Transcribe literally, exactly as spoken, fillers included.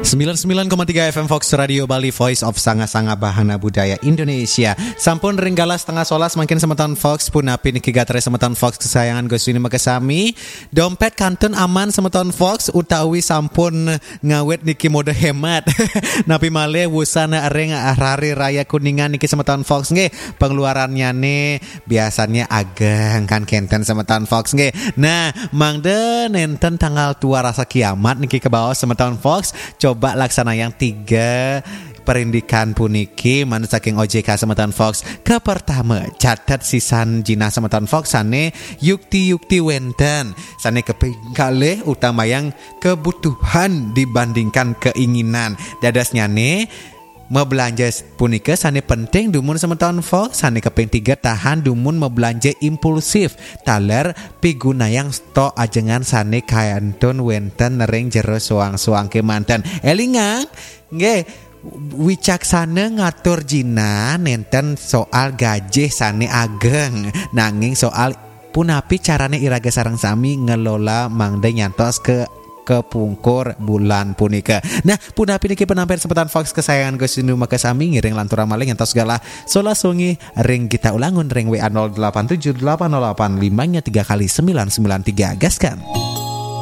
sembilan puluh sembilan koma tiga F M Fox Radio Bali, Voice of Sanga-Sanga Bahana Budaya Indonesia. Sampun ringgala setengah solas makin semeton Fox punapi niki gatre semeton Fox kesayangan Gus Wini makasami. Dompet kantun aman semeton Fox utawi sampun ngawet niki mode hemat. Napi male wusana areng hari raya kuningan niki semeton Fox nggih. Pengeluarannya nih biasanya ageng kan kenten semeton Fox nggih. Nah, mangde nenten tanggal tua rasa kiamat niki ke bawah semeton Fox. Coba laksana yang tiga perindikan puniki mana saking O J K semeton Fox. Ke pertama catat sisan jina semeton Fox sane yukti-yukti wenten sane kepingkalih utama yang kebutuhan dibandingkan keinginan. Dadasnya nih membelanja punika sane penting dumun semeton Fox sane keping tiga tahan dumun membelanja impulsif taler piguna yang stok ajengan sane kantun wenten nering jero suang-suang kemanten elingang nggih wicaksana ngatur jina nenten soal gajih sane ageng nanging soal punapi carane iraga sareng sami ngelola mangde nyantos ke kepungkur bulan punika. Nah, punapi niki penampir sepetan Fox kesayangan Gus Windu makasami ngiring lantura maling entos segala sola sungi ring kita ulangun ring W A nol delapan tujuh delapan nol delapan lima nya tiga kali sembilan sembilan tiga gaskan.